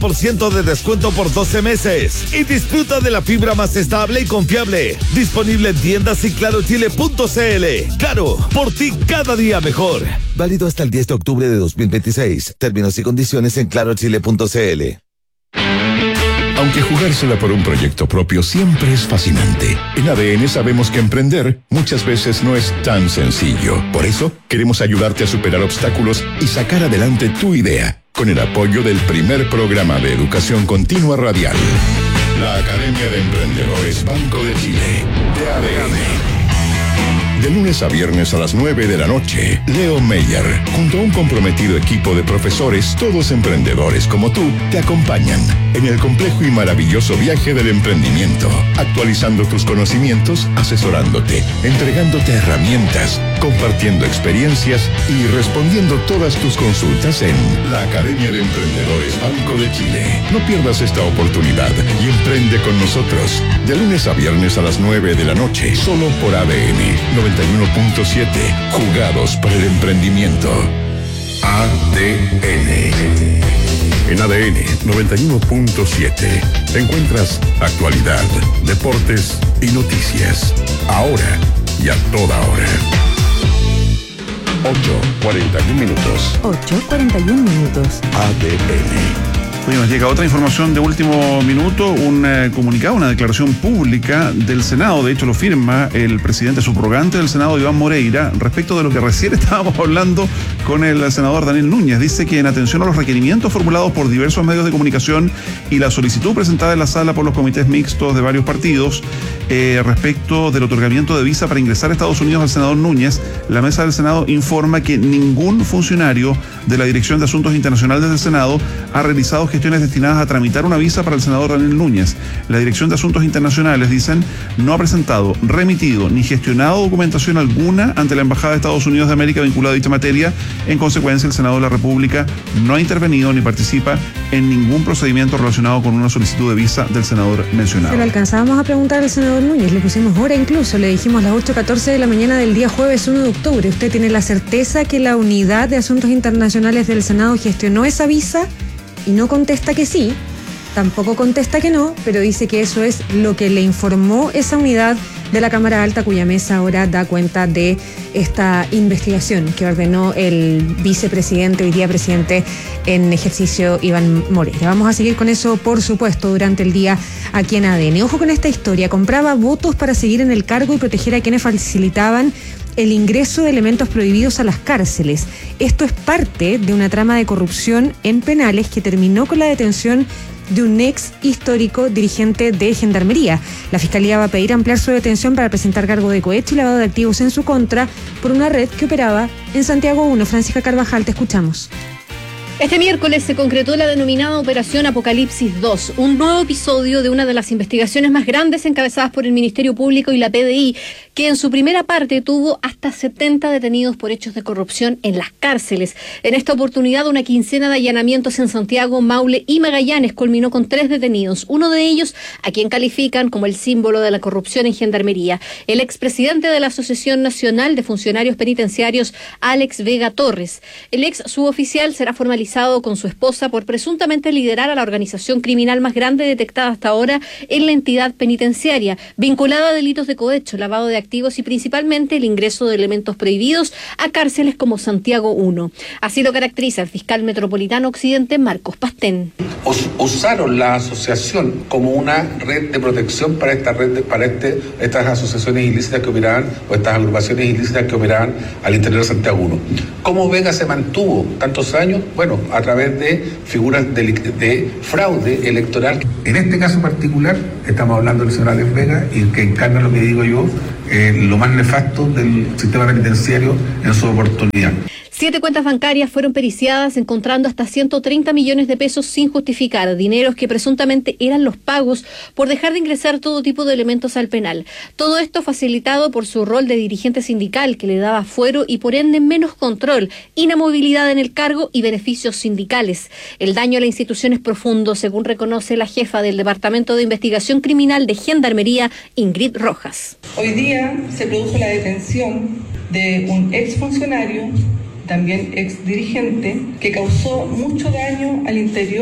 10% de descuento por 12 meses. Y disfruta de la fibra más estable y confiable. Disponible en tiendas y clarochile.cl. Claro, por ti cada día mejor. Válido hasta el 10 de octubre de 2026. Términos y condiciones en clarochile.cl. Aunque jugársela por un proyecto propio siempre es fascinante, en ADN sabemos que emprender muchas veces no es tan sencillo. Por eso, queremos ayudarte a superar obstáculos y sacar adelante tu idea, con el apoyo del primer programa de educación continua radial. La Academia de Emprendedores Banco de Chile, de ADN. De lunes a viernes a las 9 de la noche, Leo Meyer, junto a un comprometido equipo de profesores, todos emprendedores como tú, te acompañan en el complejo y maravilloso viaje del emprendimiento, actualizando tus conocimientos, asesorándote, entregándote herramientas, compartiendo experiencias y respondiendo todas tus consultas en la Academia de Emprendedores Banco de Chile. No pierdas esta oportunidad y emprende con nosotros. De lunes a viernes a las 9 de la noche, solo por ADN 91.7, jugados para el emprendimiento. ADN. En ADN 91.7 encuentras actualidad, deportes y noticias. Ahora y a toda hora. 8:41 minutos. 8:41 minutos. ADN. Hoy nos llega otra información de último minuto, un comunicado, una declaración pública del Senado. De hecho, lo firma el presidente subrogante del Senado, Iván Moreira, respecto de lo que recién estábamos hablando con el senador Daniel Núñez. Dice que en atención a los requerimientos formulados por diversos medios de comunicación y la solicitud presentada en la sala por los comités mixtos de varios partidos respecto del otorgamiento de visa para ingresar a Estados Unidos al senador Núñez, la mesa del Senado informa que ningún funcionario de la Dirección de Asuntos Internacionales del Senado ha realizado gestiones destinadas a tramitar una visa para el senador Daniel Núñez. La Dirección de Asuntos Internacionales, dicen, no ha presentado, remitido ni gestionado documentación alguna ante la Embajada de Estados Unidos de América vinculada a dicha materia. En consecuencia, el Senado de la República no ha intervenido ni participa en ningún procedimiento relacionado con una solicitud de visa del senador mencionado. Se lo alcanzábamos a preguntar al senador Núñez, le pusimos hora incluso, le dijimos las 8:14 de la mañana del día jueves 1 de octubre. ¿Usted tiene la certeza que la Unidad de Asuntos Internacionales del Senado gestionó esa visa? Y no contesta que sí, tampoco contesta que no, pero dice que eso es lo que le informó esa unidad de la Cámara Alta, cuya mesa ahora da cuenta de esta investigación que ordenó el vicepresidente, hoy día presidente en ejercicio, Iván Moreira. Vamos a seguir con eso, por supuesto, durante el día aquí en ADN. Ojo con esta historia, compraba votos para seguir en el cargo y proteger a quienes facilitaban el ingreso de elementos prohibidos a las cárceles. Esto es parte de una trama de corrupción en penales que terminó con la detención de un ex histórico dirigente de Gendarmería. La Fiscalía va a pedir ampliar su detención para presentar cargo de cohecho y lavado de activos en su contra por una red que operaba en Santiago 1. Francisca Carvajal, te escuchamos. Este miércoles se concretó la denominada Operación Apocalipsis 2, un nuevo episodio de una de las investigaciones más grandes encabezadas por el Ministerio Público y la PDI, que en su primera parte tuvo hasta 70 detenidos por hechos de corrupción en las cárceles. En esta oportunidad, una quincena de allanamientos en Santiago, Maule y Magallanes culminó con 3 detenidos, uno de ellos a quien califican como el símbolo de la corrupción en Gendarmería, el expresidente de la Asociación Nacional de Funcionarios Penitenciarios, Alex Vega Torres. El ex suboficial será formalizado con su esposa por presuntamente liderar a la organización criminal más grande detectada hasta ahora en la entidad penitenciaria, vinculada a delitos de cohecho, lavado de activos y principalmente el ingreso de elementos prohibidos a cárceles como Santiago 1. Así lo caracteriza el fiscal metropolitano Occidente, Marcos Pastén. Usaron la asociación como una red de protección para estas asociaciones ilícitas que operaban, o estas agrupaciones ilícitas que operaban al interior de Santiago 1. ¿Cómo Vega se mantuvo tantos años? Bueno, a través de figuras de fraude electoral. En este caso particular, estamos hablando del señor Alex Vega, y que encarna lo que digo yo, lo más nefasto del sistema penitenciario en su oportunidad. 7 cuentas bancarias fueron periciadas, encontrando hasta 130 millones de pesos sin justificar, dineros que presuntamente eran los pagos por dejar de ingresar todo tipo de elementos al penal. Todo esto facilitado por su rol de dirigente sindical, que le daba fuero y por ende menos control, inamovilidad en el cargo y beneficios sindicales. El daño a la institución es profundo, según reconoce la jefa del Departamento de Investigación Criminal de Gendarmería, Ingrid Rojas. Hoy día se produjo la detención de un exfuncionario, también ex dirigente, que causó mucho daño al interior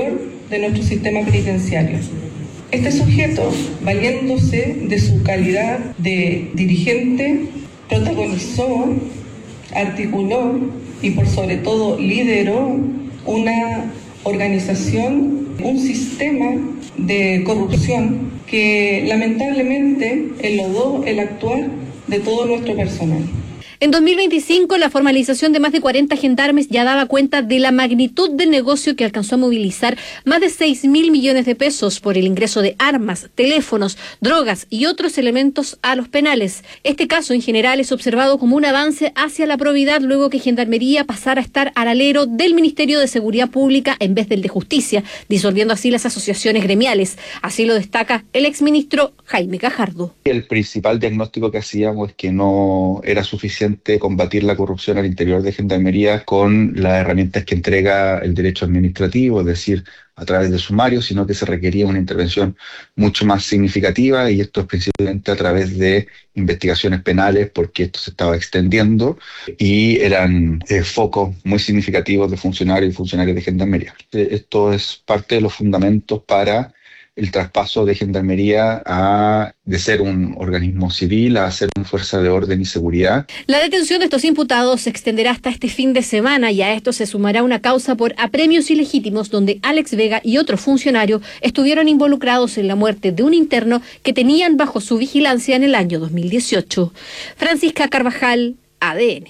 de nuestro sistema penitenciario. Este sujeto, valiéndose de su calidad de dirigente, protagonizó, articuló y por sobre todo lideró una organización, un sistema de corrupción que lamentablemente enlodó el actuar de todo nuestro personal. En 2025, la formalización de más de 40 gendarmes ya daba cuenta de la magnitud del negocio que alcanzó a movilizar más de 6.000 millones de pesos por el ingreso de armas, teléfonos, drogas y otros elementos a los penales. Este caso, en general, es observado como un avance hacia la probidad luego que Gendarmería pasara a estar al alero del Ministerio de Seguridad Pública en vez del de Justicia, disolviendo así las asociaciones gremiales. Así lo destaca el exministro Jaime Gajardo. El principal diagnóstico que hacíamos es que no era suficiente combatir la corrupción al interior de Gendarmería con las herramientas que entrega el derecho administrativo, es decir, a través de sumarios, sino que se requería una intervención mucho más significativa, y esto es principalmente a través de investigaciones penales, porque esto se estaba extendiendo y eran focos muy significativos de funcionarios y funcionarias de Gendarmería. Esto es parte de los fundamentos para el traspaso de Gendarmería de ser un organismo civil a ser una fuerza de orden y seguridad. La detención de estos imputados se extenderá hasta este fin de semana, y a esto se sumará una causa por apremios ilegítimos donde Alex Vega y otro funcionario estuvieron involucrados en la muerte de un interno que tenían bajo su vigilancia en el año 2018. Francisca Carvajal, ADN.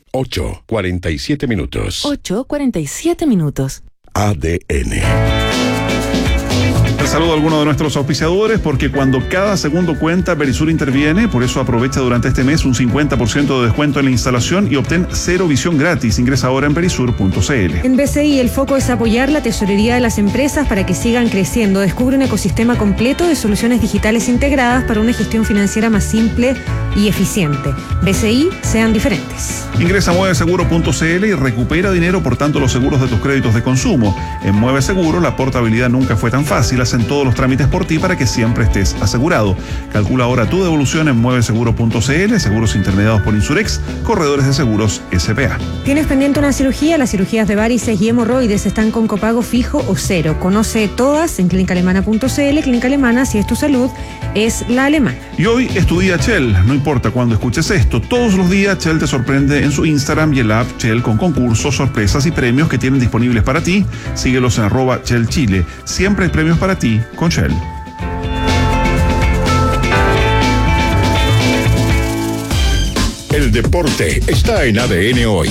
8:47 minutos. 8:47 minutos. ADN. Saludo a algunos de nuestros auspiciadores, porque cuando cada segundo cuenta, Verisur interviene. Por eso aprovecha durante este mes un 50% de descuento en la instalación y obtén cero visión gratis. Ingresa ahora en verisur.cl. En BCI el foco es apoyar la tesorería de las empresas para que sigan creciendo. Descubre un ecosistema completo de soluciones digitales integradas para una gestión financiera más simple y eficiente. BCI, sean diferentes. Ingresa a mueveseguro.cl y recupera dinero portando los seguros de tus créditos de consumo. En Mueve Seguro la portabilidad nunca fue tan fácil. Hacen todos los trámites por ti para que siempre estés asegurado. Calcula ahora tu devolución en mueveseguro.cl. Seguros intermediados por Insurex, corredores de seguros SPA. ¿Tienes pendiente una cirugía? Las cirugías de varices y hemorroides están con copago fijo o cero. Conoce todas en clínicaalemana.cl. Clínica Alemana, si es tu salud, es la alemana. Y hoy es tu día Shell. No importa cuándo escuches esto, todos los días Shell te sorprende en su Instagram y en la app Shell con concursos, sorpresas y premios que tienen disponibles para ti. Síguelos en @ShellChile. Siempre hay premios para ti con Shell. El deporte está en ADN hoy.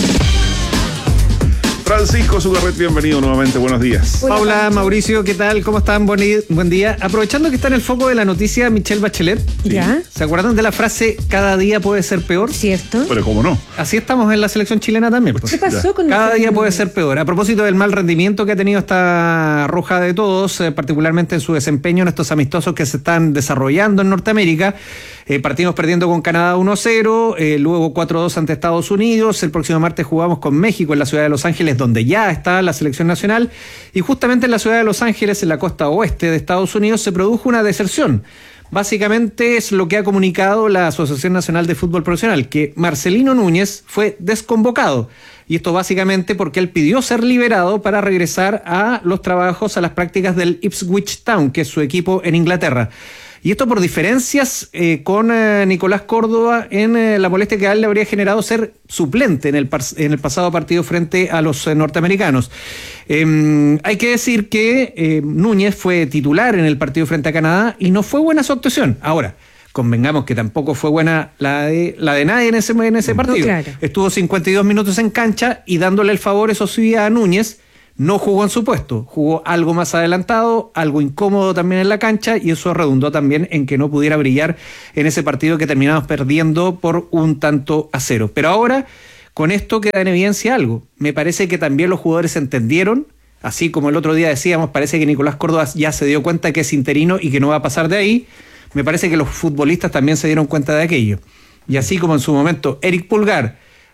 Francisco Sugarret, bienvenido nuevamente, buenos días. Hola, Paula, Mauricio, ¿qué tal? ¿Cómo están? Buen día. Aprovechando que está en el foco de la noticia Michelle Bachelet, ¿ya? ¿Se acuerdan de la frase cada día puede ser peor? Cierto. Pero cómo no. Así estamos en la selección chilena también. Pues. ¿Qué pasó con cada día puede ser peor? A propósito del mal rendimiento que ha tenido esta roja de todos, particularmente en su desempeño en estos amistosos que se están desarrollando en Norteamérica. Partimos perdiendo con Canadá 1-0, luego 4-2 ante Estados Unidos. El próximo martes jugamos con México en la ciudad de Los Ángeles, donde ya está la selección nacional. Y justamente en la ciudad de Los Ángeles, en la costa oeste de Estados Unidos, se produjo una deserción. Básicamente es lo que ha comunicado la Asociación Nacional de Fútbol Profesional, que Marcelino Núñez fue desconvocado. Y esto básicamente porque él pidió ser liberado para regresar a los trabajos, a las prácticas del Ipswich Town, que es su equipo en Inglaterra. Y esto por diferencias con Nicolás Córdoba en la molestia que a él le habría generado ser suplente en el pasado partido frente a los norteamericanos. Hay que decir que Núñez fue titular en el partido frente a Canadá y no fue buena su actuación. Ahora, convengamos que tampoco fue buena la de nadie en ese partido. No, claro. Estuvo 52 minutos en cancha y dándole el favor, eso sí, a Núñez. No jugó en su puesto, jugó algo más adelantado, algo incómodo también en la cancha, y eso redundó también en que no pudiera brillar en ese partido que terminamos perdiendo por 1-0. Pero ahora, con esto queda en evidencia algo. Me parece que también los jugadores entendieron, así como el otro día decíamos, parece que Nicolás Córdoba ya se dio cuenta que es interino y que no va a pasar de ahí. Me parece que los futbolistas también se dieron cuenta de aquello. Y así como en su momento Eric Pulgar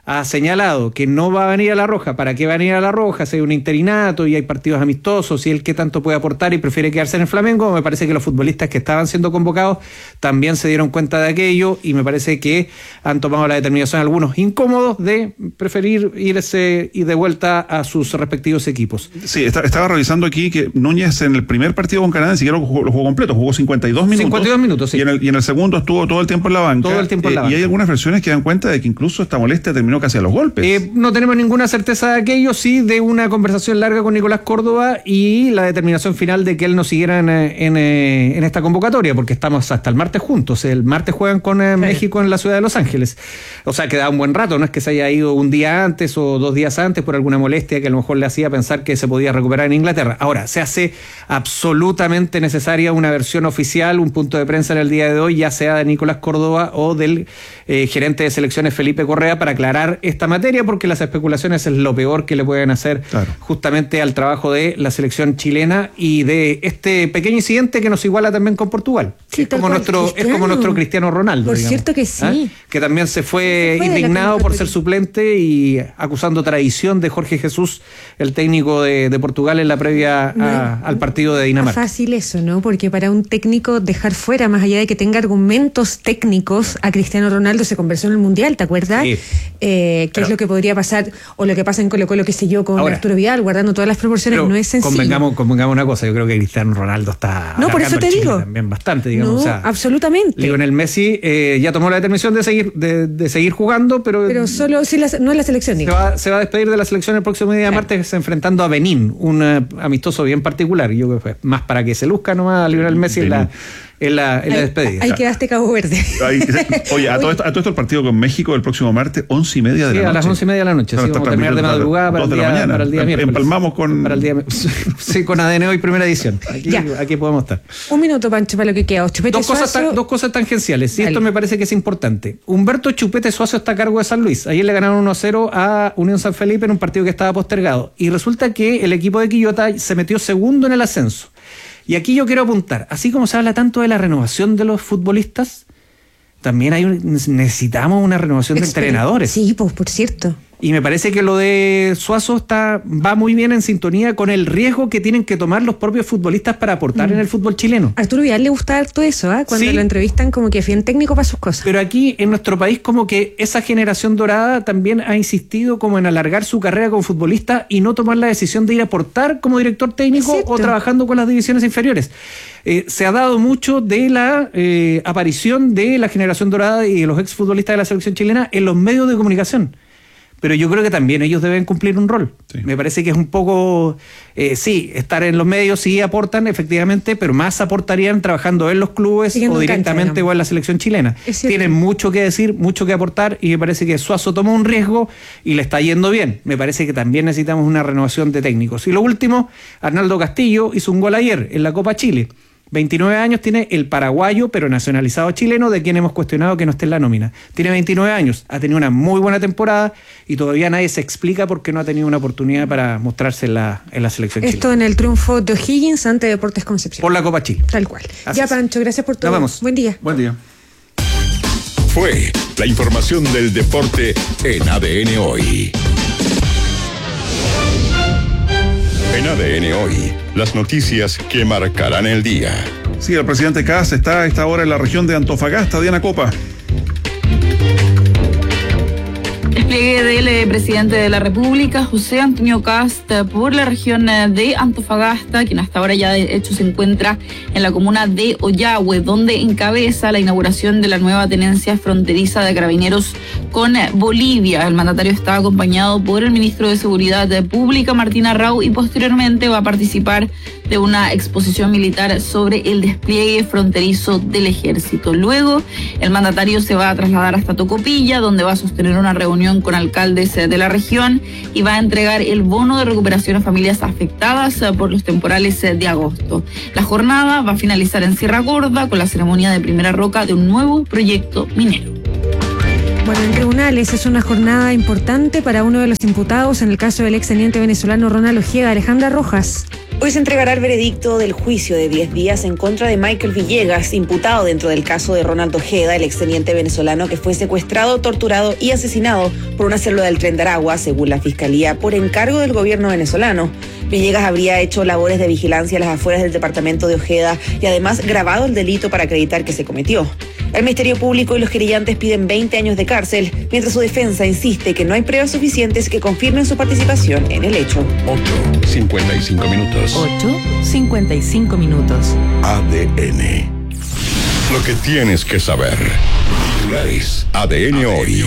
ha señalado que no va a venir a La Roja. ¿Para qué va a venir a La Roja? Si hay un interinato y hay partidos amistosos y él qué tanto puede aportar y prefiere quedarse en el Flamengo. Me parece que los futbolistas que estaban siendo convocados también se dieron cuenta de aquello y me parece que han tomado la determinación algunos incómodos de preferir irse y de vuelta a sus respectivos equipos. Sí, estaba revisando aquí que Núñez en el primer partido con Canadá ni siquiera lo jugó completo, jugó 52 minutos. 52 minutos, sí. Y en el segundo estuvo todo el tiempo en la banca. Todo el tiempo en la banca. Y hay algunas versiones que dan cuenta de que incluso esta molestia terminó casi a los golpes. No tenemos ninguna certeza de aquello, sí, de una conversación larga con Nicolás Córdoba y la determinación final de que él no siguiera en esta convocatoria, porque estamos hasta el martes juntos. El martes juegan con México en la ciudad de Los Ángeles. O sea, queda un buen rato, no es que se haya ido un día antes o 2 días antes por alguna molestia que a lo mejor le hacía pensar que se podía recuperar en Inglaterra. Ahora, se hace absolutamente necesaria una versión oficial, un punto de prensa en el día de hoy, ya sea de Nicolás Córdoba o del gerente de selecciones Felipe Correa, para aclarar esta materia, porque las especulaciones es lo peor que le pueden hacer justamente al trabajo de la selección chilena y de este pequeño incidente que nos iguala también con Portugal. Sí, es como nuestro Cristiano Ronaldo. Por digamos, cierto que sí. Que también se fue indignado por ser suplente y acusando traición de Jorge Jesús, el técnico de Portugal, en la previa al partido de Dinamarca. Fácil eso, ¿no? Porque para un técnico dejar fuera, más allá de que tenga argumentos técnicos, a Cristiano Ronaldo se conversó en el Mundial, ¿te acuerdas? Sí. ¿Qué es lo que podría pasar? O lo que pasa en Colo-Colo, qué sé yo, con Arturo Vidal, guardando todas las proporciones, no es sencillo. Convengamos una cosa, yo creo que Cristiano Ronaldo está... No, por eso te digo. También bastante, digamos. No, o sea, absolutamente. Lionel Messi ya tomó la determinación de seguir jugando, pero solo si no es la selección. Se va a despedir de la selección el próximo día de martes, enfrentando a Benín, un amistoso bien particular. Yo creo que fue más para que se luzca nomás a Lionel Messi en la despedida. Ahí quedaste Cabo Verde. Oye, a todo esto el partido con México el próximo martes, 11:30 de la noche. Sí, a las 11:30 de la noche. Sí, vamos a terminar de madrugada para el día miércoles. Empalmamos con... Sí, con ADN hoy, primera edición. Aquí podemos estar. Un minuto, Pancho, para lo que queda. Dos cosas tangenciales. Y esto me parece que es importante. Humberto Chupete Suazo está a cargo de San Luis. Ayer le ganaron 1-0 a Unión San Felipe en un partido que estaba postergado. Y resulta que el equipo de Quillota se metió segundo en el ascenso. Y aquí yo quiero apuntar, así como se habla tanto de la renovación de los futbolistas, también necesitamos una renovación de entrenadores. Sí, pues por cierto. Y me parece que lo de Suazo va muy bien en sintonía con el riesgo que tienen que tomar los propios futbolistas para aportar en el fútbol chileno. A Arturo Vidal le gusta harto eso, cuando lo entrevistan como que bien técnico para sus cosas. Pero aquí en nuestro país como que esa generación dorada también ha insistido como en alargar su carrera como futbolista y no tomar la decisión de ir a aportar como director técnico o trabajando con las divisiones inferiores. Se ha dado mucho de la aparición de la generación dorada y de los exfutbolistas de la selección chilena en los medios de comunicación. Pero yo creo que también ellos deben cumplir un rol. Sí. Me parece que es un poco, estar en los medios sí aportan efectivamente, pero más aportarían trabajando en los clubes o directamente o en la selección chilena. Tienen mucho que decir, mucho que aportar y me parece que Suazo tomó un riesgo y le está yendo bien. Me parece que también necesitamos una renovación de técnicos. Y lo último, Arnaldo Castillo hizo un gol ayer en la Copa Chile. 29 años tiene el paraguayo, pero nacionalizado chileno, de quien hemos cuestionado que no esté en la nómina. Tiene 29 años, ha tenido una muy buena temporada y todavía nadie se explica por qué no ha tenido una oportunidad para mostrarse en la selección chilena. Esto en el triunfo de O'Higgins ante Deportes Concepción. Por la Copa Chile. Tal cual. Así ya, Pancho, gracias por todo. Nos vemos. Buen día. Buen día. Fue la información del deporte en ADN Hoy. En ADN Hoy, las noticias que marcarán el día. Sí, el presidente Kast está a esta hora en la región de Antofagasta. Diana Copa. Despliegue del presidente de la República, José Antonio Kast, por la región de Antofagasta, quien hasta ahora ya de hecho se encuentra en la comuna de Ollagüe, donde encabeza la inauguración de la nueva tenencia fronteriza de Carabineros con Bolivia. El mandatario está acompañado por el ministro de Seguridad Pública, Martín Arrau, y posteriormente va a participar de una exposición militar sobre el despliegue fronterizo del ejército. Luego, el mandatario se va a trasladar hasta Tocopilla, donde va a sostener una reunión con alcaldes de la región y va a entregar el bono de recuperación a familias afectadas por los temporales de agosto. La jornada va a finalizar en Sierra Gorda con la ceremonia de primera roca de un nuevo proyecto minero. Bueno, en tribunales es una jornada importante para uno de los imputados en el caso del exteniente venezolano Ronald Ojeda. Alejandra Rojas. Hoy se entregará el veredicto del juicio de 10 días en contra de Michael Villegas, imputado dentro del caso de Ronald Ojeda, el exteniente venezolano que fue secuestrado, torturado y asesinado por una célula del Tren de Aragua, según la Fiscalía, por encargo del gobierno venezolano. Villegas habría hecho labores de vigilancia a las afueras del departamento de Ojeda y además grabado el delito para acreditar que se cometió. El Ministerio Público y los querellantes piden 20 años de cárcel, mientras su defensa insiste que no hay pruebas suficientes que confirmen su participación en el hecho. 8:55 minutos. 8:55 minutos. ADN. Lo que tienes que saber. ADN hoy.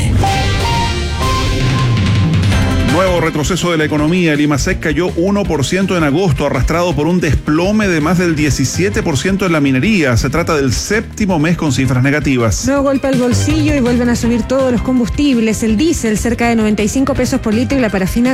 Nuevo retroceso de la economía. El IMASEC cayó 1% en agosto, arrastrado por un desplome de más del 17% en la minería. Se trata del séptimo mes con cifras negativas. Nuevo golpe al bolsillo y vuelven a subir todos los combustibles. El diésel cerca de 95 pesos por litro y la parafina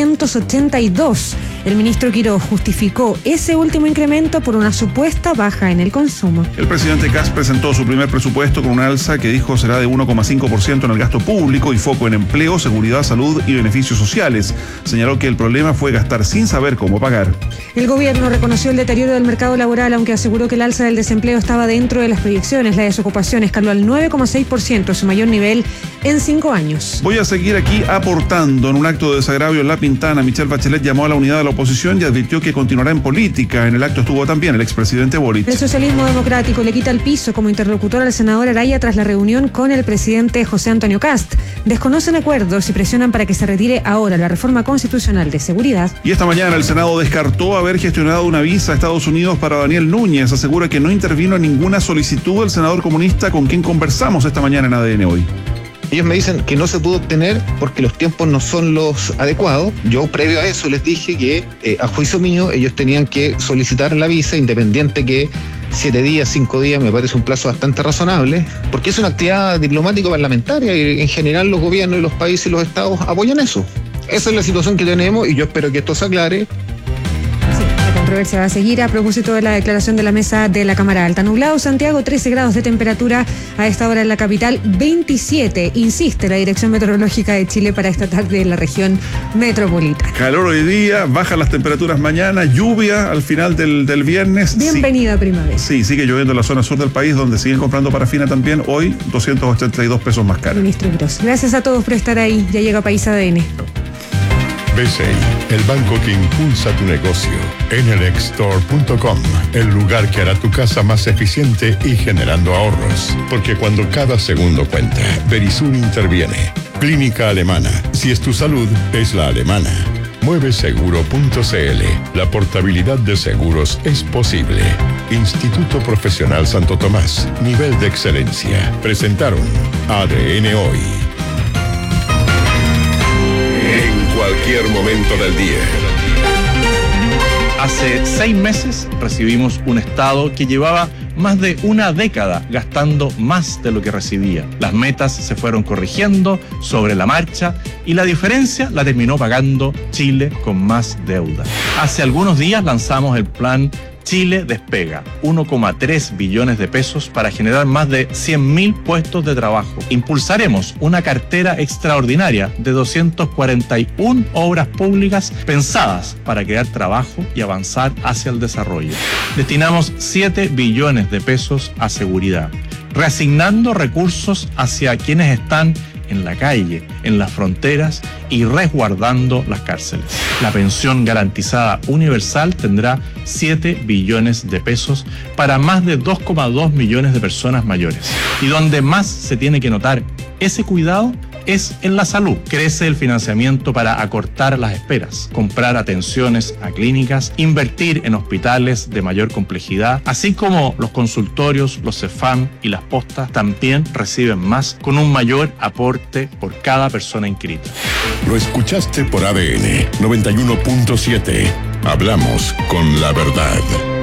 282. El ministro Quiroz justificó ese último incremento por una supuesta baja en el consumo. El presidente Kast presentó su primer presupuesto con una alza que dijo será de 1,5% en el gasto público y foco en empleo, seguridad, salud y beneficios sociales. Señaló que el problema fue gastar sin saber cómo pagar. El gobierno reconoció el deterioro del mercado laboral, aunque aseguró que el alza del desempleo estaba dentro de las proyecciones. La desocupación escaló al 9,6%, su mayor nivel en 5 años. Voy a seguir aquí aportando. En un acto de desagravio en La Pintana, Michelle Bachelet llamó a la unidad de la oposición y advirtió que continuará en política. En el acto estuvo también el expresidente Boric. El socialismo democrático le quita el piso como interlocutor al senador Araya tras la reunión con el presidente José Antonio Kast. Desconocen acuerdos y presionan para que se retire ahora la reforma constitucional de seguridad. Y esta mañana el Senado descartó haber gestionado una visa a Estados Unidos para Daniel Núñez. Asegura que no intervino en ninguna solicitud del senador comunista con quien conversamos esta mañana en ADN hoy. Ellos me dicen que no se pudo obtener porque los tiempos no son los adecuados. Yo previo a eso les dije que a juicio mío ellos tenían que solicitar la visa, independiente que 7 días, 5 días me parece un plazo bastante razonable, porque es una actividad diplomático parlamentaria y en general los gobiernos y los países y los estados apoyan eso. Esa es la situación que tenemos y yo espero que esto se aclare. La controversia va a seguir a propósito de la declaración de la mesa de la Cámara Alta. Nublado Santiago, 13 grados de temperatura a esta hora en la capital, 27, insiste la Dirección Meteorológica de Chile para esta tarde en la región metropolitana. Calor hoy día, bajan las temperaturas mañana, lluvia al final del viernes. Bienvenida primavera. Sí, sigue lloviendo en la zona sur del país, donde siguen comprando parafina también. Hoy, 282 pesos más caro. Ministro Quiroz, gracias a todos por estar ahí. Ya llega País ADN. BCI, el banco que impulsa tu negocio. Enelexstore.com, el lugar que hará tu casa más eficiente y generando ahorros. Porque cuando cada segundo cuenta, Verisur interviene. Clínica Alemana, si es tu salud, es la alemana. Mueveseguro.cl, la portabilidad de seguros es posible. Instituto Profesional Santo Tomás, nivel de excelencia. Presentaron ADN Hoy. Cualquier momento del día. Hace 6 meses recibimos un Estado que llevaba más de una década gastando más de lo que recibía. Las metas se fueron corrigiendo sobre la marcha y la diferencia la terminó pagando Chile con más deuda. Hace algunos días lanzamos el plan Chile Despega, 1,3 billones de pesos para generar más de 100.000 puestos de trabajo. Impulsaremos una cartera extraordinaria de 241 obras públicas pensadas para crear trabajo y avanzar hacia el desarrollo. Destinamos 7 billones de pesos a seguridad, reasignando recursos hacia quienes están en la calle, en las fronteras y resguardando las cárceles. La pensión garantizada universal tendrá 7 billones de pesos para más de 2,2 millones de personas mayores. Y donde más se tiene que notar ese cuidado es en la salud. Crece el financiamiento para acortar las esperas, comprar atenciones a clínicas, invertir en hospitales de mayor complejidad, así como los consultorios, los CEFAM y las postas también reciben más con un mayor aporte por cada persona inscrita. Lo escuchaste por ADN 91.7. Hablamos con la verdad.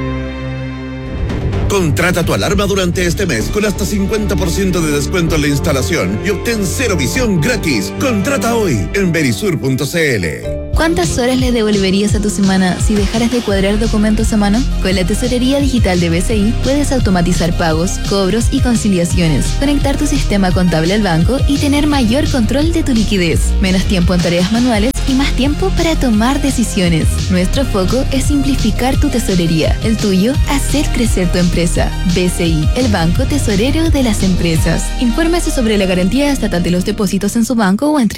Contrata tu alarma durante este mes con hasta 50% de descuento en la instalación y obtén cero visión gratis. Contrata hoy en verisur.cl. ¿Cuántas horas le devolverías a tu semana si dejaras de cuadrar documentos a mano? Con la tesorería digital de BCI puedes automatizar pagos, cobros y conciliaciones, conectar tu sistema contable al banco y tener mayor control de tu liquidez, menos tiempo en tareas manuales y más tiempo para tomar decisiones. Nuestro foco es simplificar tu tesorería. El tuyo, hacer crecer tu empresa. BCI, el banco tesorero de las empresas. Infórmese sobre la garantía estatal de los depósitos en su banco o en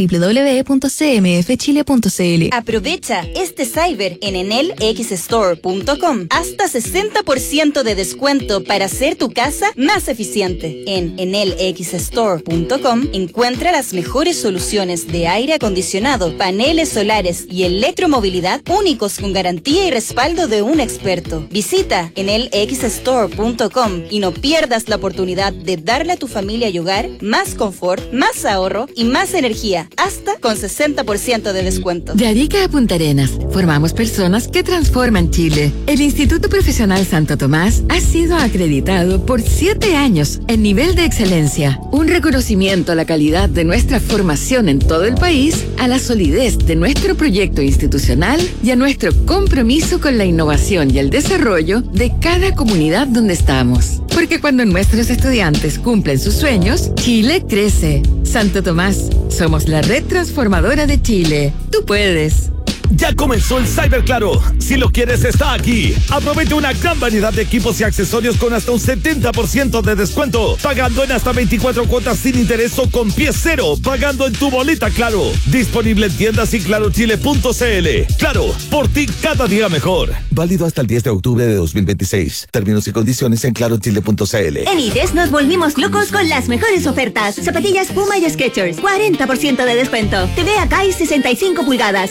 www.cmfchile.cl. Aprovecha este cyber en enelxstore.com. Hasta 60% de descuento para hacer tu casa más eficiente. En enelxstore.com encuentra las mejores soluciones de aire acondicionado, paneles solares y electromovilidad únicos con garantía y respaldo de un experto. Visita enelxstore.com y no pierdas la oportunidad de darle a tu familia y hogar más confort, más ahorro y más energía, hasta con 60% de descuento. De Arica a Punta Arenas, formamos personas que transforman Chile. El Instituto Profesional Santo Tomás ha sido acreditado por 7 años en nivel de excelencia. Un reconocimiento a la calidad de nuestra formación en todo el país, a la solidez de nuestro proyecto institucional y a nuestro compromiso con la innovación y el desarrollo de cada comunidad donde estamos. Porque cuando nuestros estudiantes cumplen sus sueños, Chile crece. Santo Tomás, somos la red transformadora de Chile. Tú puedes. Ya comenzó el Cyber Claro. Si lo quieres, está aquí. Aprovecha una gran variedad de equipos y accesorios con hasta un 70% de descuento. Pagando en hasta 24 cuotas sin interés o con pie cero. Pagando en tu boleta Claro. Disponible en tiendas y clarochile.cl. Claro, por ti cada día mejor. Válido hasta el 10 de octubre de 2026. Términos y condiciones en clarochile.cl. En IDES nos volvimos locos con las mejores ofertas. Zapatillas Puma y Skechers, 40% de descuento. TV Akai 65 pulgadas,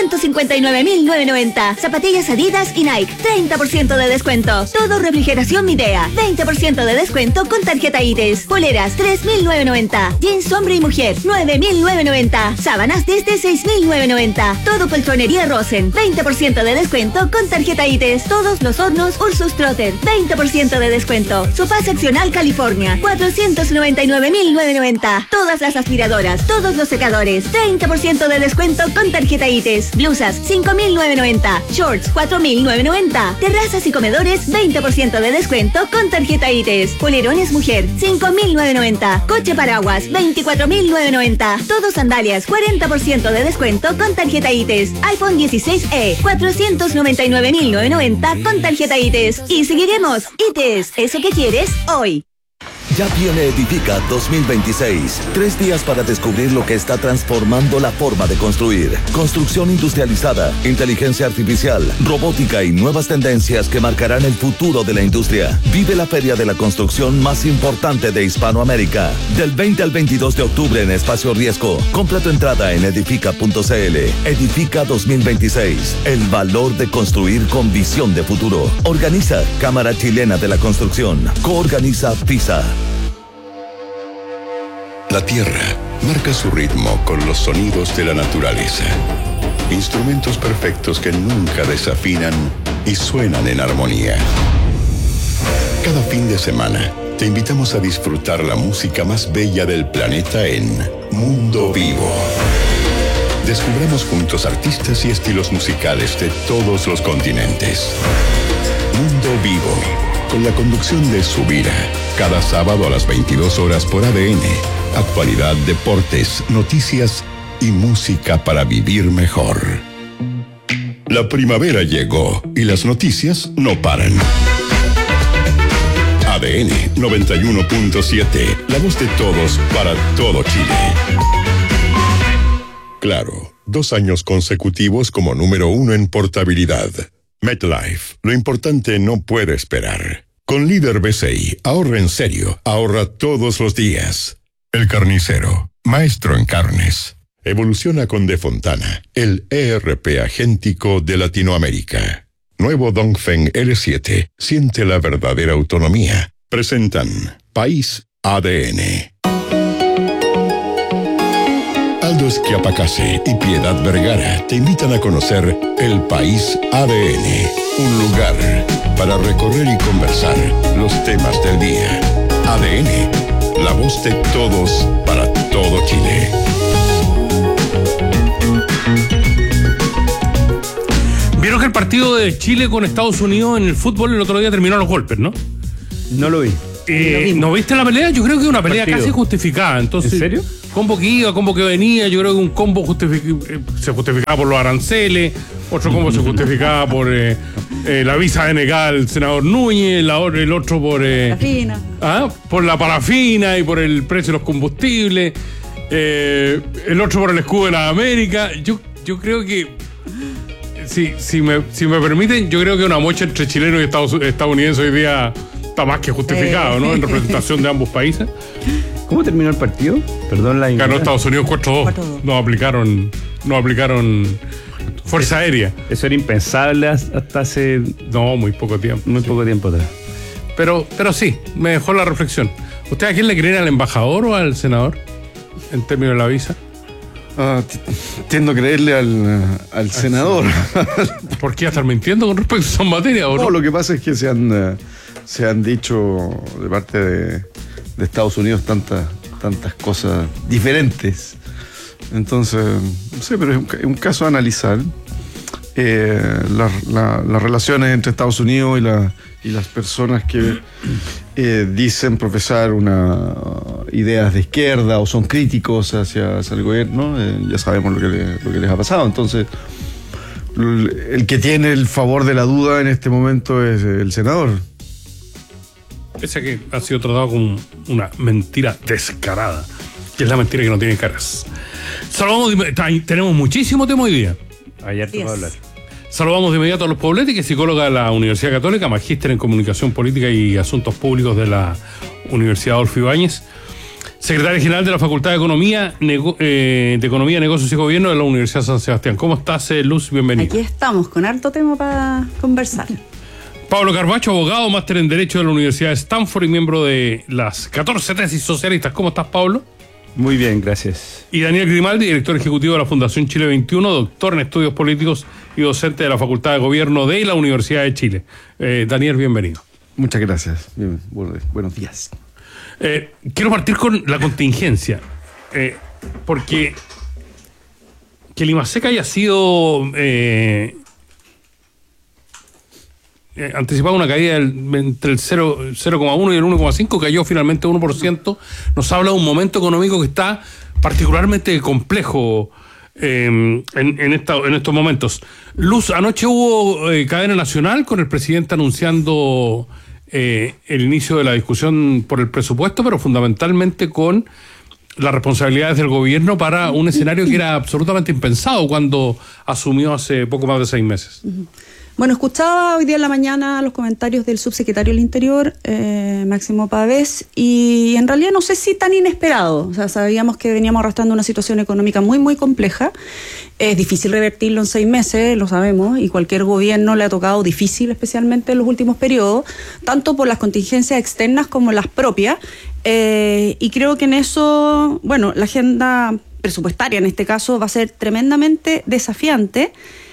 359.990. Zapatillas Adidas y Nike, 30% de descuento. Todo refrigeración Midea, 20% de descuento con tarjeta IDES. Poleras, 3.990. Jeans hombre y mujer, 9.990. Sábanas desde 6.990. Todo colchonería Rosen, 20% de descuento con tarjeta IDES. Todos los hornos Ursus Trotter, 20% de descuento. Sofá seccional California, 499.990. Todas las aspiradoras, todos los secadores, 30% de descuento con tarjeta IDES. Blusas, 5.990. Shorts, 4.990. Terrazas y comedores, 20% de descuento con tarjeta IDES. Polerones mujer, 5.990. Coche paraguas, 24.990. Todos sandalias, 40% de descuento con tarjeta IDES. iPhone 16e, 499.990 con tarjeta IDES. Y seguiremos. IDES, eso que quieres hoy. Ya viene Edifica 2026. 3 días para descubrir lo que está transformando la forma de construir. Construcción industrializada, inteligencia artificial, robótica y nuevas tendencias que marcarán el futuro de la industria. Vive la feria de la construcción más importante de Hispanoamérica. Del 20 al 22 de octubre en Espacio Riesgo. Compra tu entrada en edifica.cl. Edifica 2026. El valor de construir con visión de futuro. Organiza Cámara Chilena de la Construcción. Coorganiza PISA. La tierra marca su ritmo con los sonidos de la naturaleza. Instrumentos perfectos que nunca desafinan y suenan en armonía. Cada fin de semana te invitamos a disfrutar la música más bella del planeta en Mundo Vivo. Descubramos juntos artistas y estilos musicales de todos los continentes. Mundo Vivo, con la conducción de Subira, cada sábado a las 22 horas por ADN. Actualidad, deportes, noticias y música para vivir mejor. La primavera llegó y las noticias no paran. ADN 91.7, la voz de todos para todo Chile. Claro, 2 años consecutivos como número 1 en portabilidad. MetLife, lo importante no puede esperar. Con Líder BCI, ahorra en serio, ahorra todos los días. El Carnicero, maestro en carnes. Evoluciona con De Fontana, el ERP agéntico de Latinoamérica. Nuevo Dongfeng L7, siente la verdadera autonomía. Presentan País ADN. Aldo Schiapacase y Piedad Vergara te invitan a conocer el País ADN, un lugar para recorrer y conversar los temas del día. ADN, la voz de todos para todo Chile. Vieron que el partido de Chile con Estados Unidos en el fútbol el otro día terminó a los golpes, ¿no? No lo vi. ¿No viste la pelea? Yo creo que es una pelea casi justificada. Entonces, ¿en serio? combo que iba, combo que venía. Yo creo que un combo se justificaba por los aranceles, otro combo se justificaba por la visa denegada al senador Núñez, el otro por por la parafina y por el precio de los combustibles, el otro por el escudo de la América. Yo creo que si me permiten, yo creo que una mocha entre chilenos y estadounidenses hoy día está más que justificado, ¿no? En representación de ambos países. ¿Cómo terminó el partido? Perdón la ganó Estados Unidos 4-2. No aplicaron fuerza aérea. Eso era impensable hasta hace... No, muy poco tiempo. Muy poco tiempo atrás. Pero sí, me dejó la reflexión. ¿Usted a quién le creen, al embajador o al senador? En términos de la visa. Tiendo a creerle al senador. ¿Por qué estar mintiendo con respecto a esa materia? No, lo que pasa es que se han dicho de parte de Estados Unidos tantas cosas diferentes. Entonces, no sé, pero es un caso a analizar. Las relaciones entre Estados Unidos y las personas que dicen profesar ideas de izquierda o son críticos hacia el gobierno, ya sabemos lo que les ha pasado. Entonces, el que tiene el favor de la duda en este momento es el senador. Pese a que ha sido tratado como una mentira descarada, que es la mentira que no tiene caras. Tenemos muchísimo tema hoy día. Ayer te voy a hablar. Saludamos de inmediato a Luz Poblete, que es psicóloga de la Universidad Católica, magíster en Comunicación Política y Asuntos Públicos de la Universidad Adolfo Ibáñez, secretaria general de la Facultad de Economía, Negocios y Gobierno de la Universidad San Sebastián. ¿Cómo estás, Luz? Bienvenida. Aquí estamos, con harto tema para conversar. Pablo Carbacho, abogado, máster en Derecho de la Universidad de Stanford y miembro de las 14 tesis socialistas. ¿Cómo estás, Pablo? Muy bien, gracias. Y Daniel Grimaldi, director ejecutivo de la Fundación Chile 21, doctor en estudios políticos y docente de la Facultad de Gobierno de la Universidad de Chile. Daniel, bienvenido. Muchas gracias. Bien, buenos días. Quiero partir con la contingencia, porque que Limaseca haya sido anticipado una caída entre el 0,1 y el 1,5, cayó finalmente 1%, nos habla de un momento económico que está particularmente complejo en estos momentos. Luz, anoche hubo cadena nacional con el presidente anunciando el inicio de la discusión por el presupuesto, pero fundamentalmente con las responsabilidades del gobierno para un escenario que era absolutamente impensado cuando asumió hace poco más de 6 meses. Bueno, escuchaba hoy día en la mañana los comentarios del subsecretario del Interior, Máximo Pavés, y en realidad no sé si tan inesperado. O sea, sabíamos que veníamos arrastrando una situación económica muy, muy compleja. Es difícil revertirlo en 6 meses, lo sabemos, y cualquier gobierno le ha tocado difícil, especialmente en los últimos periodos, tanto por las contingencias externas como las propias. Y creo que en eso, bueno, la agenda presupuestaria en este caso va a ser tremendamente desafiante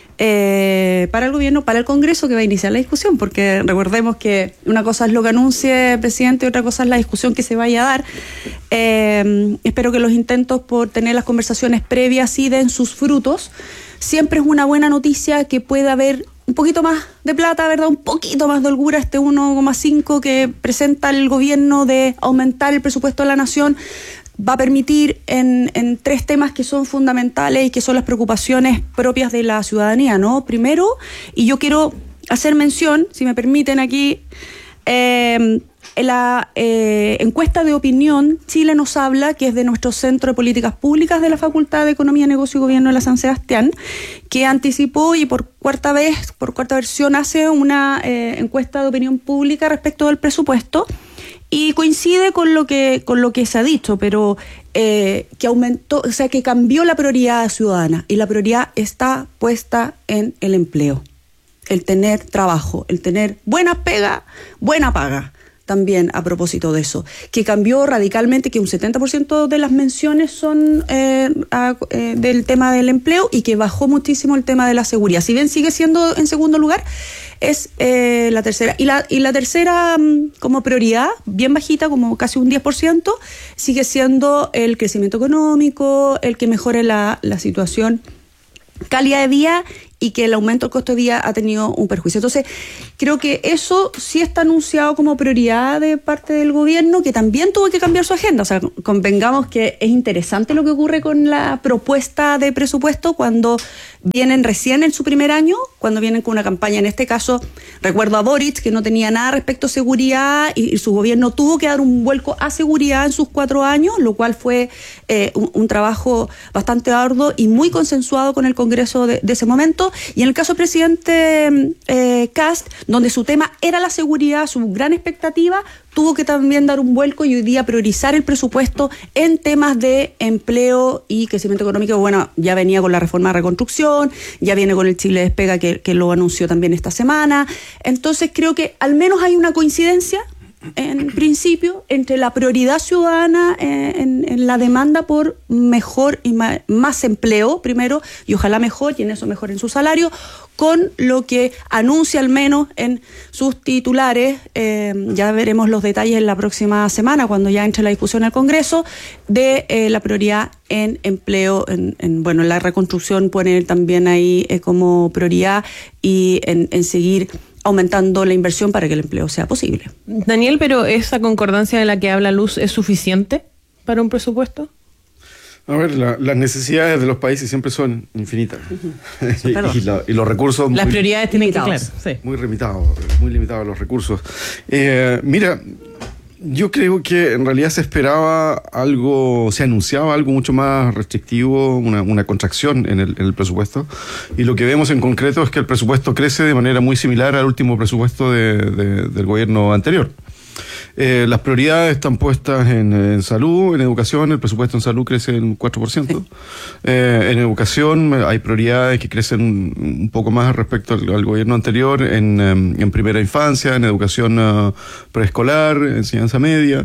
para el gobierno, para el Congreso, que va a iniciar la discusión, porque recordemos que una cosa es lo que anuncie el presidente y otra cosa es la discusión que se vaya a dar. Espero que los intentos por tener las conversaciones previas sí den sus frutos. Siempre es una buena noticia que pueda haber un poquito más de plata, ¿verdad? Un poquito más de holgura, este 1,5 que presenta el gobierno de aumentar el presupuesto de la nación. Va a permitir en 3 temas que son fundamentales y que son las preocupaciones propias de la ciudadanía, ¿no? Primero, y yo quiero hacer mención, si me permiten aquí, en la encuesta de opinión, Chile nos habla, que es de nuestro Centro de Políticas Públicas de la Facultad de Economía, Negocio y Gobierno de la San Sebastián, que anticipó y por cuarta versión hace una encuesta de opinión pública respecto del presupuesto. Y coincide con lo que se ha dicho, pero que aumentó, o sea, que cambió la prioridad ciudadana, y la prioridad está puesta en el empleo, el tener trabajo, el tener buena pega, buena paga. También a propósito de eso, que cambió radicalmente, que un 70% de las menciones son del tema del empleo, y que bajó muchísimo el tema de la seguridad. Si bien sigue siendo en segundo lugar, es la tercera. Y la tercera, como prioridad, bien bajita, como casi un 10%, sigue siendo el crecimiento económico, el que mejore la situación, calidad de vida, y que el aumento del costo de vida ha tenido un perjuicio. Entonces, creo que eso sí está anunciado como prioridad de parte del gobierno, que también tuvo que cambiar su agenda. O sea, convengamos que es interesante lo que ocurre con la propuesta de presupuesto cuando vienen recién en su primer año, cuando vienen con una campaña. En este caso, recuerdo a Boric, que no tenía nada respecto a seguridad, y su gobierno tuvo que dar un vuelco a seguridad en sus 4 años, lo cual fue un trabajo bastante arduo y muy consensuado con el Congreso de ese momento. Y en el caso del presidente Kast, donde su tema era la seguridad, su gran expectativa, tuvo que también dar un vuelco y hoy día priorizar el presupuesto en temas de empleo y crecimiento económico. Bueno, ya venía con la reforma de reconstrucción, ya viene con el Chile Despega que lo anunció también esta semana. Entonces creo que al menos hay una coincidencia en principio entre la prioridad ciudadana en la demanda por mejor y más empleo primero, y ojalá mejor, y en eso mejoren su salario, con lo que anuncia al menos en sus titulares. Ya veremos los detalles en la próxima semana cuando ya entre la discusión al Congreso de la prioridad en empleo, en la reconstrucción pone también ahí como prioridad, y en seguir aumentando la inversión para que el empleo sea posible. Daniel, pero ¿esa concordancia de la que habla Luz es suficiente para un presupuesto? A ver, las necesidades de los países siempre son infinitas. y los recursos... Las prioridades tienen que ser claras. Sí. Muy limitados los recursos. Mira, yo creo que en realidad se esperaba algo, se anunciaba algo mucho más restrictivo, una contracción en el presupuesto, y lo que vemos en concreto es que el presupuesto crece de manera muy similar al último presupuesto del gobierno anterior. Las prioridades están puestas en salud, en educación. El presupuesto en salud crece en 4%. Sí. En educación hay prioridades que crecen un poco más respecto al gobierno anterior, en primera infancia, en educación preescolar, enseñanza media.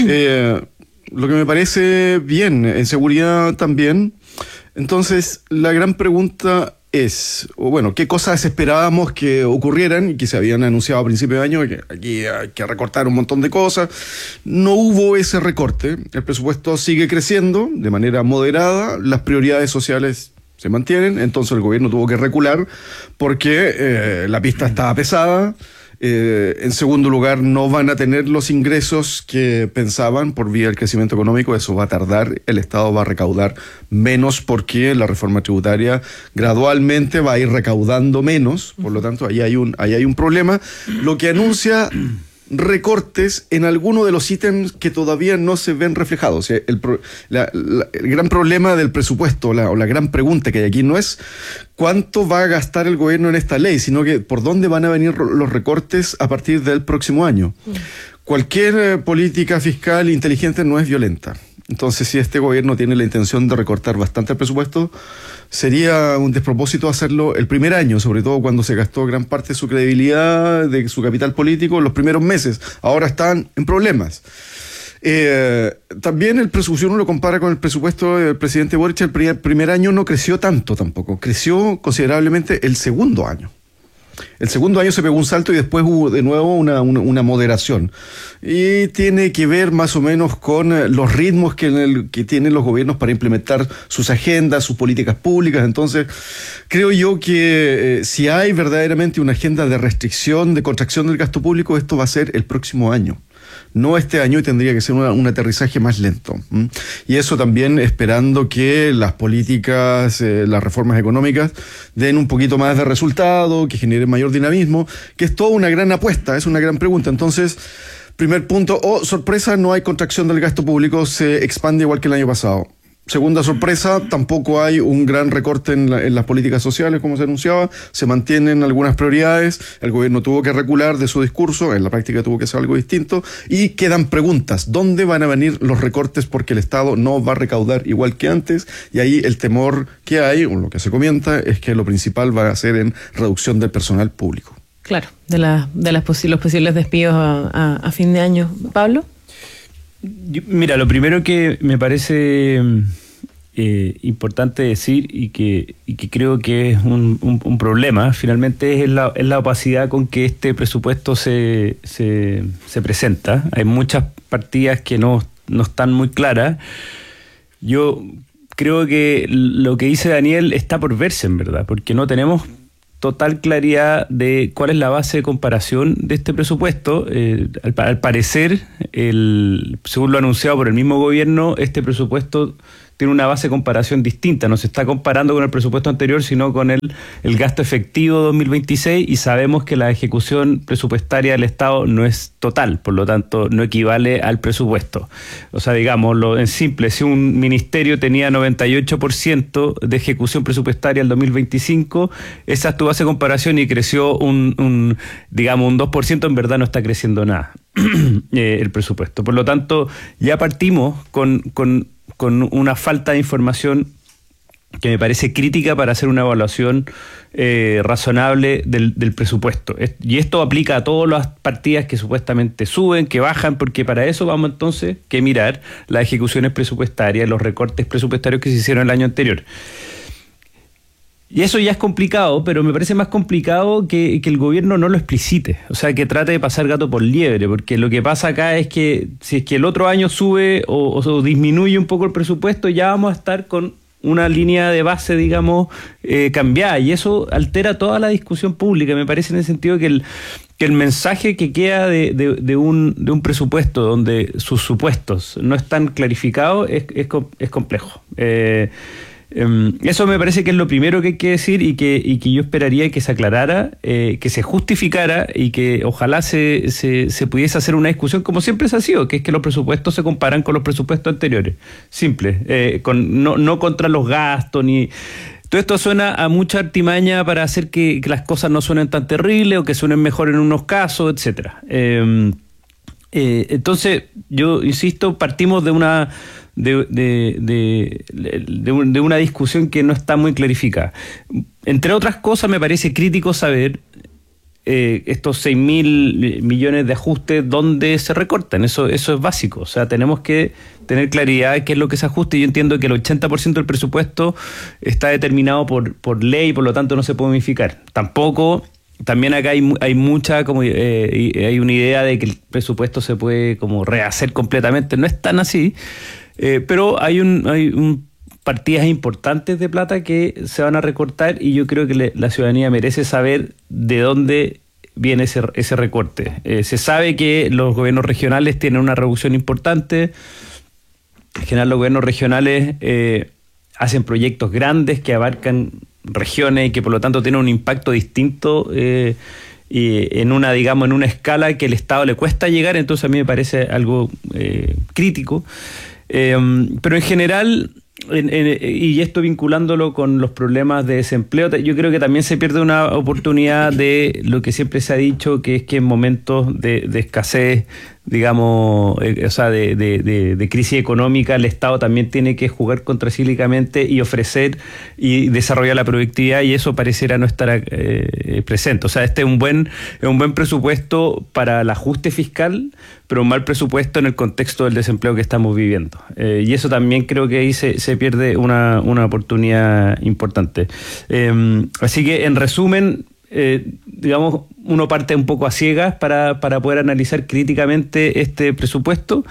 Lo que me parece bien, en seguridad también. Entonces, la gran pregunta es, ¿qué cosas esperábamos que ocurrieran y que se habían anunciado a principio de año? Que aquí hay que recortar un montón de cosas. No hubo ese recorte. El presupuesto sigue creciendo de manera moderada. Las prioridades sociales se mantienen. Entonces el gobierno tuvo que recular porque la pista estaba pesada. En segundo lugar, no van a tener los ingresos que pensaban por vía del crecimiento económico. Eso va a tardar. El Estado va a recaudar menos porque la reforma tributaria gradualmente va a ir recaudando menos. Por lo tanto, ahí hay un problema. Lo que anuncia recortes en algunos de los ítems que todavía no se ven reflejados. O sea, el gran problema del presupuesto, o la gran pregunta que hay aquí no es cuánto va a gastar el gobierno en esta ley, sino que por dónde van a venir los recortes a partir del próximo año. Cualquier política fiscal inteligente no es violenta. Entonces, si este gobierno tiene la intención de recortar bastante el presupuesto, sería un despropósito hacerlo el primer año, sobre todo cuando se gastó gran parte de su credibilidad, de su capital político en los primeros meses. Ahora están en problemas. También el presupuesto, uno lo compara con el presupuesto del presidente Boric, el primer año no creció tanto tampoco, creció considerablemente el segundo año. El segundo año se pegó un salto y después hubo de nuevo una moderación. Y tiene que ver más o menos con los ritmos que tienen los gobiernos para implementar sus agendas, sus políticas públicas. Entonces, creo yo que si hay verdaderamente una agenda de restricción, de contracción del gasto público, esto va a ser el próximo año. No este año, y tendría que ser un aterrizaje más lento. Y eso también esperando que las políticas, las reformas económicas den un poquito más de resultado, que generen mayor dinamismo, que es toda una gran apuesta, es una gran pregunta. Entonces, primer punto, sorpresa, no hay contracción del gasto público, se expande igual que el año pasado. Segunda sorpresa, tampoco hay un gran recorte en las políticas sociales, como se anunciaba, se mantienen algunas prioridades, el gobierno tuvo que recular de su discurso, en la práctica tuvo que hacer algo distinto, y quedan preguntas, ¿dónde van a venir los recortes? Porque el Estado no va a recaudar igual que antes, y ahí el temor que hay, o lo que se comenta, es que lo principal va a ser en reducción del personal público. Claro, de los posibles despidos a fin de año. ¿Pablo? Mira, lo primero que me parece importante decir y que creo que es un problema, finalmente, es la opacidad con que este presupuesto se presenta. Hay muchas partidas que no están muy claras. Yo creo que lo que dice Daniel está por verse, en verdad, porque no tenemos total claridad de cuál es la base de comparación de este presupuesto. Al parecer, según lo anunciado por el mismo gobierno, este presupuesto tiene una base de comparación distinta. No se está comparando con el presupuesto anterior, sino con el gasto efectivo 2026, y sabemos que la ejecución presupuestaria del Estado no es total, por lo tanto no equivale al presupuesto. O sea, digámoslo en simple, si un ministerio tenía 98% de ejecución presupuestaria el 2025, esa es tu base de comparación y creció un 2%, en verdad no está creciendo nada el presupuesto. Por lo tanto, ya partimos con una falta de información que me parece crítica para hacer una evaluación razonable del presupuesto. Y esto aplica a todas las partidas que supuestamente suben, que bajan, porque para eso vamos entonces que mirar las ejecuciones presupuestarias, los recortes presupuestarios que se hicieron el año anterior. Y eso ya es complicado, pero me parece más complicado que el gobierno no lo explicite, o sea, que trate de pasar gato por liebre, porque lo que pasa acá es que si es que el otro año sube o disminuye un poco el presupuesto, ya vamos a estar con una línea de base, digamos, cambiada, y eso altera toda la discusión pública. Me parece en el sentido que el mensaje que queda de un presupuesto donde sus supuestos no están clarificados es complejo. Eso me parece que es lo primero que hay que decir, y que yo esperaría que se aclarara, que se justificara, y que ojalá se pudiese hacer una discusión como siempre se ha sido, que es que los presupuestos se comparan con los presupuestos anteriores. Simple, no contra los gastos ni... Todo esto suena a mucha artimaña para hacer que las cosas no suenen tan terribles o que suenen mejor en unos casos, etcétera. Entonces, yo insisto, partimos de una discusión que no está muy clarificada. Entre otras cosas, me parece crítico saber estos 6.000 millones de ajustes, ¿dónde se recortan? Eso es básico. O sea, tenemos que tener claridad de qué es lo que se ajusta. Y yo entiendo que el 80% del presupuesto está determinado por ley, por lo tanto no se puede modificar. También acá hay mucha hay una idea de que el presupuesto se puede como rehacer completamente. No es tan así, pero hay partidas importantes de plata que se van a recortar, y yo creo que la ciudadanía merece saber de dónde viene ese recorte. Se sabe que los gobiernos regionales tienen una reducción importante. En general, los gobiernos regionales hacen proyectos grandes que abarcan regiones y que por lo tanto tienen un impacto distinto y en una escala que el Estado le cuesta llegar. Entonces a mí me parece algo crítico, pero en general, y esto vinculándolo con los problemas de desempleo, yo creo que también se pierde una oportunidad de lo que siempre se ha dicho, que es que en momentos de escasez, digamos, de crisis económica, el Estado también tiene que jugar contracíclicamente y ofrecer y desarrollar la productividad, y eso pareciera no estar presente. O sea, este es un buen presupuesto para el ajuste fiscal, pero un mal presupuesto en el contexto del desempleo que estamos viviendo. Y eso también creo que ahí se pierde una oportunidad importante. Así que, en resumen, digamos, uno parte un poco a ciegas para poder analizar críticamente este presupuesto.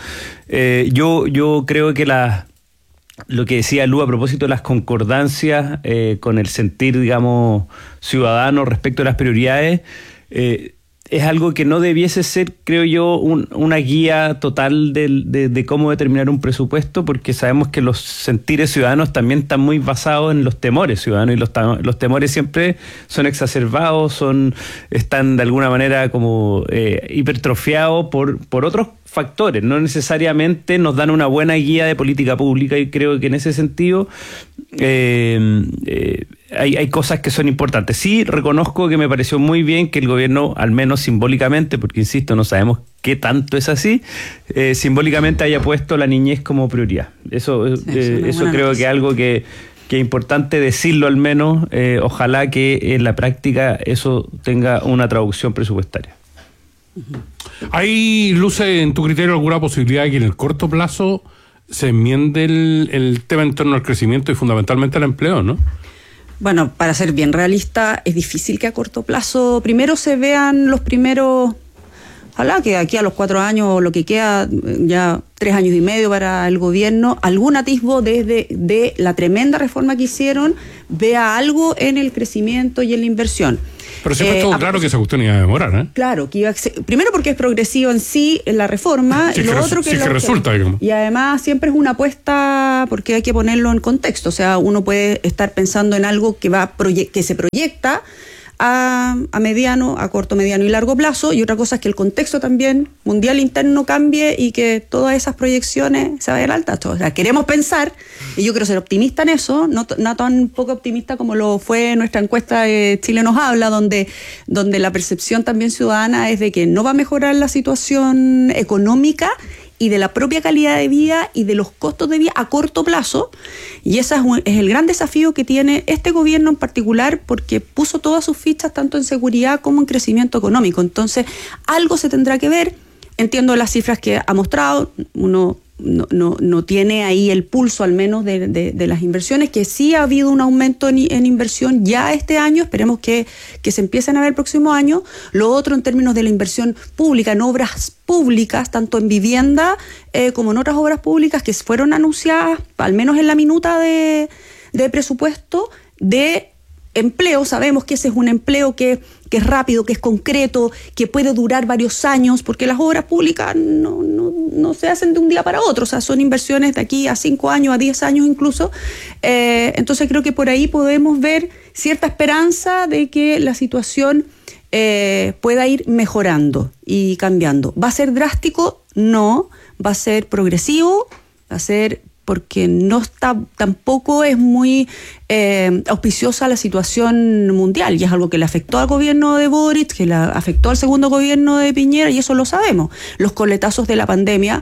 Yo creo que lo que decía Lu a propósito de las concordancias con el sentir, digamos, ciudadano respecto a las prioridades, es algo que no debiese ser, creo yo, una guía total de cómo determinar un presupuesto, porque sabemos que los sentires ciudadanos también están muy basados en los temores ciudadanos, y los temores siempre son exacerbados, están de alguna manera como hipertrofiados por otros factores, no necesariamente nos dan una buena guía de política pública, y creo que en ese sentido hay cosas que son importantes. Sí, reconozco que me pareció muy bien que el gobierno, al menos simbólicamente, porque insisto, no sabemos qué tanto es así, simbólicamente haya puesto la niñez como prioridad. Eso creo que es algo que es importante decirlo, al menos. Ojalá que en la práctica eso tenga una traducción presupuestaria. ¿Hay, Luce, en tu criterio, alguna posibilidad de que en el corto plazo se enmiende el tema en torno al crecimiento y fundamentalmente al empleo, no? Bueno, para ser bien realista, es difícil que a corto plazo primero se vean los primeros ojalá que aquí a los 4 años o lo que queda, ya 3 años y medio para el gobierno, algún atisbo de la tremenda reforma que hicieron, vea algo en el crecimiento y en la inversión. Pero siempre estuvo claro que esa cuestión iba a demorar, ¿eh? Claro, que primero porque es progresivo en sí en la reforma, sí, y lo otro que resulta, digamos. Y además siempre es una apuesta porque hay que ponerlo en contexto, o sea, uno puede estar pensando en algo que que se proyecta a mediano, a corto, mediano y largo plazo, y otra cosa es que el contexto también mundial interno cambie y que todas esas proyecciones se vayan al tacho. O sea, queremos pensar, y yo quiero ser optimista en eso, no tan poco optimista como lo fue nuestra encuesta de Chile nos habla, donde la percepción también ciudadana es de que no va a mejorar la situación económica y de la propia calidad de vida y de los costos de vida a corto plazo, y ese es el gran desafío que tiene este gobierno en particular, porque puso todas sus fichas tanto en seguridad como en crecimiento económico. Entonces, algo se tendrá que ver. Entiendo las cifras que ha mostrado, uno no tiene ahí el pulso al menos de las inversiones, que sí ha habido un aumento en inversión ya este año, esperemos que se empiecen a ver el próximo año. Lo otro en términos de la inversión pública, en obras públicas, tanto en vivienda como en otras obras públicas que fueron anunciadas, al menos en la minuta de presupuesto, de empleo. Sabemos que ese es un empleo que es rápido, que es concreto, que puede durar varios años, porque las obras públicas no se hacen de un día para otro, o sea, son inversiones de aquí a 5 años, a 10 años incluso. Entonces creo que por ahí podemos ver cierta esperanza de que la situación pueda ir mejorando y cambiando. ¿Va a ser drástico? No. ¿Va a ser progresivo? Va a ser porque tampoco es muy auspiciosa la situación mundial, y es algo que le afectó al gobierno de Boric, que le afectó al segundo gobierno de Piñera, y eso lo sabemos. Los coletazos de la pandemia,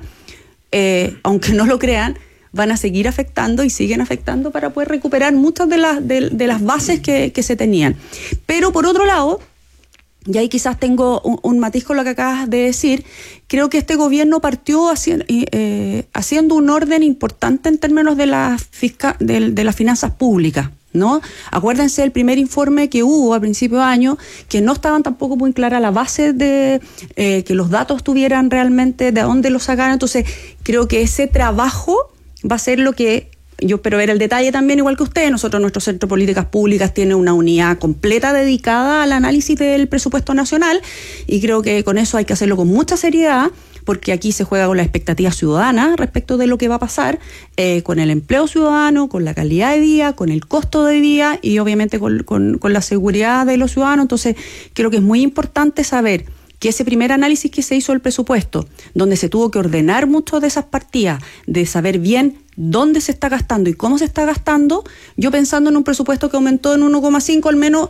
aunque no lo crean, van a seguir afectando y siguen afectando para poder recuperar muchas de las bases que se tenían. Pero por otro lado, y ahí quizás tengo un matiz con lo que acabas de decir, creo que este gobierno partió haciendo un orden importante en términos de las finanzas públicas, ¿no? Acuérdense del primer informe que hubo a principio de año, que no estaban tampoco muy claras las bases de que los datos tuvieran realmente de dónde los sacaran. Entonces creo que ese trabajo va a ser lo que yo espero ver el detalle también, igual que ustedes. Nosotros, nuestro Centro de Políticas Públicas tiene una unidad completa dedicada al análisis del presupuesto nacional, y creo que con eso hay que hacerlo con mucha seriedad, porque aquí se juega con la expectativa ciudadana respecto de lo que va a pasar, con el empleo ciudadano, con la calidad de vida, con el costo de vida y obviamente con la seguridad de los ciudadanos. Entonces creo que es muy importante saber que ese primer análisis que se hizo del presupuesto, donde se tuvo que ordenar mucho de esas partidas, de saber bien dónde se está gastando y cómo se está gastando, yo pensando en un presupuesto que aumentó en 1,5 al menos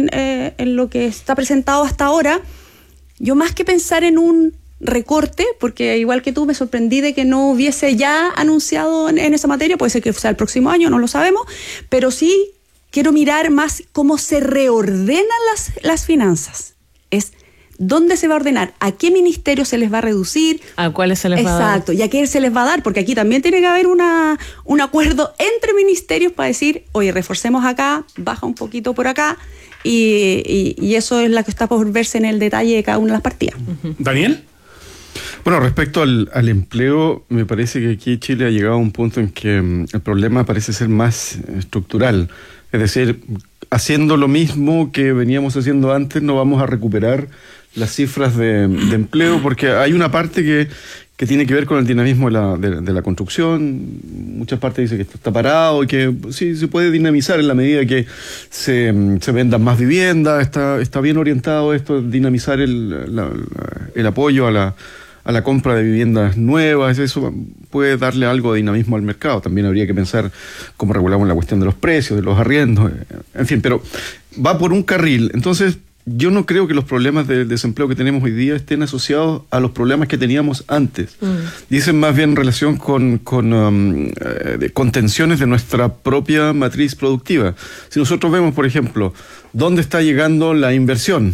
en lo que está presentado hasta ahora, yo más que pensar en un recorte, porque igual que tú me sorprendí de que no hubiese ya anunciado en esa materia, puede ser que sea el próximo año, no lo sabemos, pero sí quiero mirar más cómo se reordenan las finanzas. Es ¿dónde se va a ordenar? ¿A qué ministerio se les va a reducir? ¿A cuáles se les va a dar? Exacto, ¿y a qué se les va a dar? Porque aquí también tiene que haber un acuerdo entre ministerios para decir, oye, reforcemos acá, baja un poquito por acá, y eso es la que está por verse en el detalle de cada una de las partidas. ¿Daniel? Bueno, respecto al empleo, me parece que aquí Chile ha llegado a un punto en que el problema parece ser más estructural. Es decir, haciendo lo mismo que veníamos haciendo antes, no vamos a recuperar las cifras de empleo, porque hay una parte que tiene que ver con el dinamismo de la construcción. Muchas partes dicen que esto está parado y que sí se puede dinamizar en la medida que se vendan más viviendas. Está bien orientado esto, dinamizar el apoyo a la compra de viviendas nuevas. Eso puede darle algo de dinamismo al mercado. También habría que pensar cómo regulamos la cuestión de los precios, de los arriendos, en fin, pero va por un carril. Entonces, yo no creo que los problemas del desempleo que tenemos hoy día estén asociados a los problemas que teníamos antes. Dicen más bien en relación con tensiones de nuestra propia matriz productiva. Si nosotros vemos, por ejemplo, dónde está llegando la inversión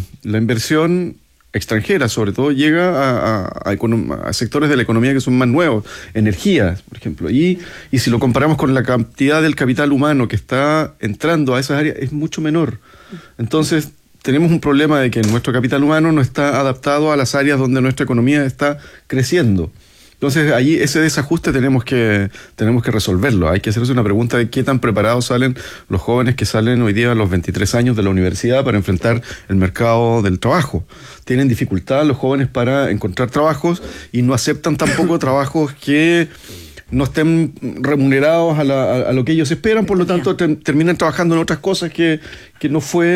extranjera, sobre todo, llega a sectores de la economía que son más nuevos, energías, por ejemplo, y si lo comparamos con la cantidad del capital humano que está entrando a esas áreas, es mucho menor. Entonces, tenemos un problema de que nuestro capital humano no está adaptado a las áreas donde nuestra economía está creciendo. Entonces, allí ese desajuste tenemos que resolverlo. Hay que hacerse una pregunta de qué tan preparados salen los jóvenes que salen hoy día a los 23 años de la universidad para enfrentar el mercado del trabajo. Tienen dificultad los jóvenes para encontrar trabajos y no aceptan tampoco trabajos que no estén remunerados a lo que ellos esperan, por lo tanto terminan trabajando en otras cosas que no fue